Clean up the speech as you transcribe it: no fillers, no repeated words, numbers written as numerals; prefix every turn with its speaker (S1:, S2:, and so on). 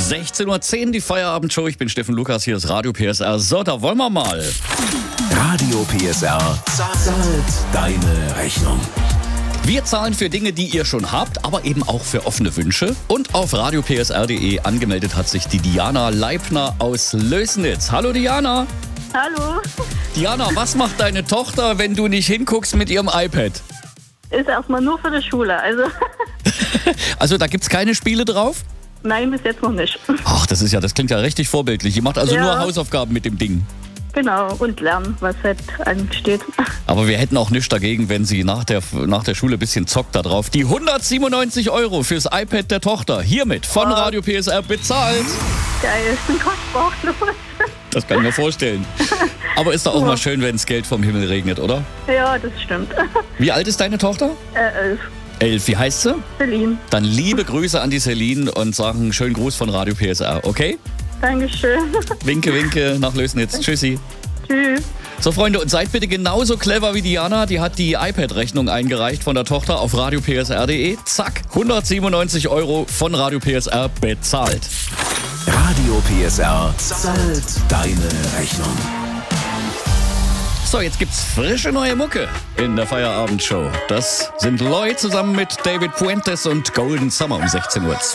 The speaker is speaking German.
S1: 16:10 Uhr, die Feierabendshow. Ich bin Steffen Lukas, hier ist Radio PSR. So, da wollen wir mal.
S2: Radio PSR zahlt deine Rechnung.
S1: Wir zahlen für Dinge, die ihr schon habt, aber eben auch für offene Wünsche. Und auf radiopsr.de angemeldet hat sich die Diana Leibner aus Lößnitz. Hallo Diana.
S3: Hallo.
S1: Diana, was macht deine Tochter, wenn du nicht hinguckst mit ihrem iPad?
S3: Ist erstmal nur für die Schule, also
S1: Also da gibt's keine Spiele drauf?
S3: nein, bis jetzt noch nicht.
S1: Ach, das klingt ja richtig vorbildlich. Ihr macht also
S3: Ja.
S1: nur Hausaufgaben mit dem Ding.
S3: Genau, und lernen, was halt ansteht.
S1: Aber wir hätten auch nichts dagegen, wenn sie nach der Schule ein bisschen zockt da drauf. Die 197 € fürs iPad der Tochter, hiermit von Radio PSR bezahlt.
S3: Geil, ist ein kostbar.
S1: Das kann ich mir vorstellen. Aber ist doch auch mal schön, wenn das Geld vom Himmel regnet, oder?
S3: Ja, das stimmt.
S1: Wie alt ist deine Tochter?
S3: 11.
S1: 11. Wie heißt sie?
S3: Celine.
S1: Dann liebe Grüße an die Celine und sagen schönen Gruß von Radio PSR, okay?
S3: Dankeschön.
S1: Winke, winke nach Lößnitz. Tschüssi.
S3: Tschüss.
S1: So, Freunde, und seid bitte genauso clever wie Diana. Die hat die iPad-Rechnung eingereicht von der Tochter auf radiopsr.de. Zack, 197 € von Radio PSR bezahlt.
S2: Radio PSR zahlt deine Rechnung.
S1: So, jetzt gibt's frische neue Mucke in der Feierabendshow. Das sind Lloyd zusammen mit David Fuentes und Golden Summer um 16:02 Uhr.